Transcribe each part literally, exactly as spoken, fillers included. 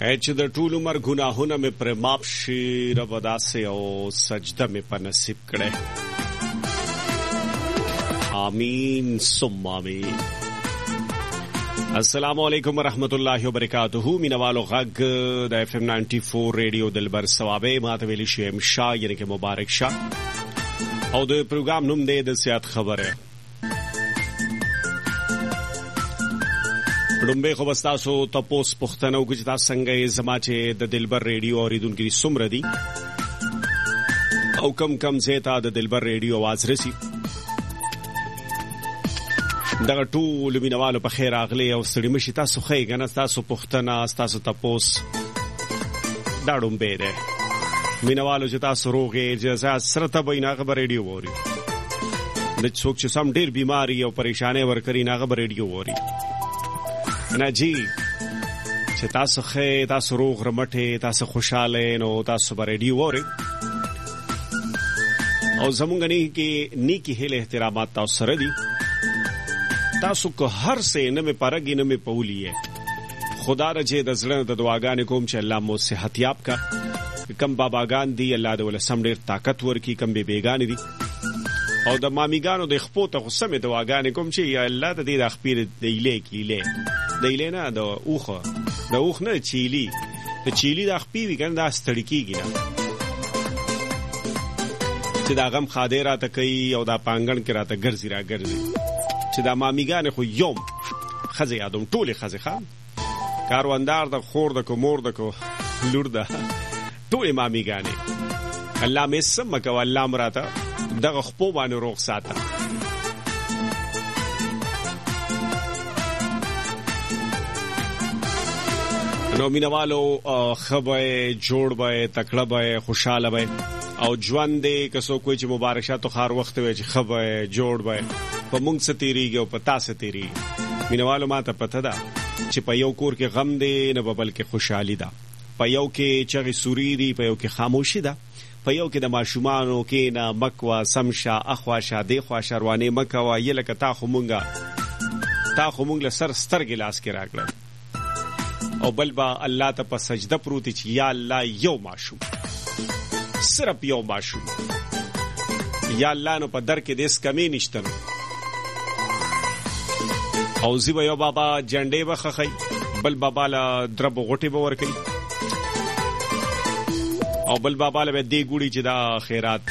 اے چې د ټول عمر ګناهونه مې پر معاف شي رب داسې او سجده مې په نصیب کړې آمین ثم آمین. السلام علیکم ورحمۃ اللہ وبرکاتہ. مینوالو غږ د اف ام نائنٹی فور ریډیو دلبر ثوابه ماته ویلی شیم شاه یعنی کې مبارک شاه او د پروګرام نوم دی د سیاست خبره. لومبه خو بستاسو تپوس پختنو کې تاسو څنګه زما چې د دلبر ریډیو اوریدونکو سمره دي او کم کم زیتا د دلبر ریډیو आवाज رسی دغه ټول مینوالو په خیر اغلی او ستړي مشي تاسو خې غنه تاسو پختنه تاسو تپوس دا لومبه ده مینوالو چې تاسو روغې جزا سره ته بینه خبر ریډیو ووري د څوک چې سم ډیر بیماری او پریشانې ورکري نه خبر ریډیو ووري نه جی چې تاسو خې تاسو روغ رمټه تاسو خوشاله نو تاسو بر ریډیو ووري او زمونږ نه کې نیکی هله احترامات تاسو سره دي تاسو کو هر څه نه مې پرګی نه مې پولیه خدا رجه د زړه د دعاګانې کوم چې الله مو صحت یاب کا کم باباګان دی الله دې ول سم ډیر طاقت ورکی کم به بیگان دي او د مامیګانو د خپو ته سمې دعاګانې کوم چې یا الله دې د خپیر دیلې کیلې دیلې نه د اوخه د اوخ نه چيلي د چيلي د خپې وګن دا ستړي کیږي نه چې دا غم خادره ته کوي او دا پانګن کې راته ګرځي را ګرځي چې دا مامیګان خو یوم خزه یادوم ټوله خزه خام کاروندار د خور د کومور د کو لور د ټوله مامیګانې الله مې سم کو الله مراته دغه خپو باندې روغ ساته. نو مینوالو خبره جوړ به تکړه به خوشاله به او ژوند دې کسو کوئی چې مبارک شه تو خار وخت وي چې خبره جوړ به په مونږ ستېریږي او په تاسو تېری مینوالو ماته پته ده چې په یو کور کې غم دی نه بلکې خوشحالي ده په یو کې چغې سوري دي په یو کې خاموشي ده په یو کې د ماشومانو کې نه مکوا سمشا اخوا شاده خوا شروانه مکوا یلکه تا خو مونږه تا خو مونږ له سر ستر ګلاس کې راکړل او بل با الله ته په سجده پروتي چې یا الله یو ماشوم صرف یو ماشوم یا الله نو په در کې دیس کمی نشته او زی به یو بابا جنډې وخخی بل بابا لا درب غټي به ور کوي او بل بابا له دې ګوړي چې دا خیرات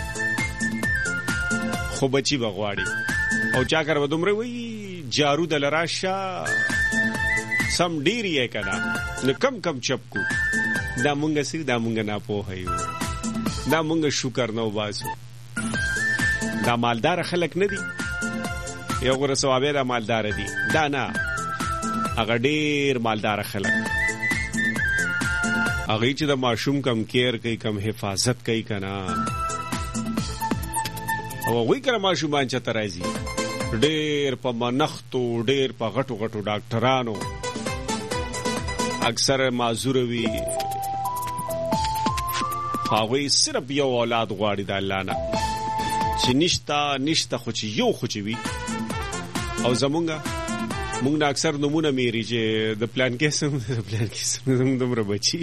خو بچي بغواړي او چا کار ودمره وی جارو د لراشه سم ډیری یې کړه نو کم کم چپکو دا مونږ سي دا مونږ نه پوهیو دا مونږ شکر نو باسو دا مالدار خلک نه دي یو غره ثوابه دا مالدار دي دا نه هغه ډیر مالدار خلک هغه چې د ماشوم کم کیر کوي کم حفاظت کوي کنه او وی کړه ماشومان چې ترایزي ډیر په منختو ډیر په غټو غټو ډاکټرانو اکثر معذور وي هغه صرف یو اولاد غواړي د الله نه چې نشتا نشتا خو چې یو خو چې وي او زمونږه مونږ نه اکثر نمونه میری چې د پلان کې سم د پلان کې سم دومره بچي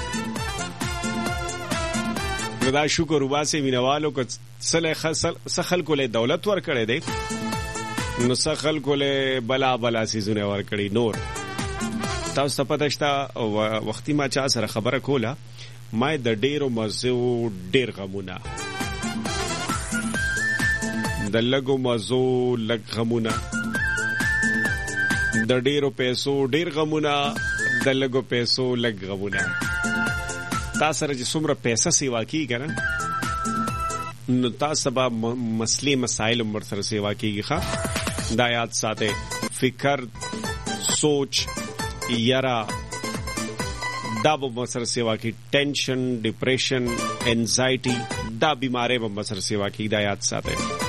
دا شکر وباسه مینوالو کو سله سخل کوله دولت ور کړې دی نو سخل کوله بلا بلا سيزونه ور کړې نور تاسو پته شته وختي ما چا سره خبره کوله ما د ډیرو مزو ډیر غمونه د لګو مزو لګ غمونه د ډیرو پیسو ډیر غمونه د لګو پیسو لګ غمونه تاسو سره چې څومره پیسې سیوا کیږي نه نو تاسو به مسلې مسائل عمر سره سیوا کیږي ښا دا یاد ساته فکر سوچ یرا دا به مسر سیوا کی ټینشن ډیپریشن انزایټي دا بیماری به مسر سیوا کی دا یاد ساته